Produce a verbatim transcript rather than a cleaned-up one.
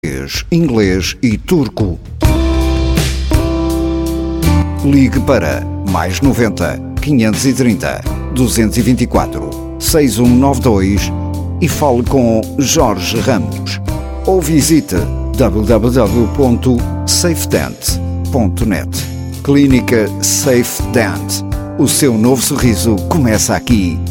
Inglês e turco. Ligue para mais noventa, quinhentos e trinta, duzentos e vinte e quatro, seis um nove dois e fale com Jorge Ramos. Ou visite w w w ponto safe dent ponto net. Clínica Safe Dent. O seu novo sorriso começa aqui.